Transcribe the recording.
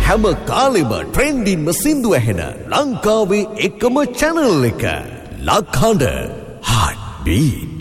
හැම කාලෙම ට්‍රෙන්ඩින්ම සින්දු ඇහෙන ලංකාවේ එකම channel එක. ලක්හඬ Heartbeat.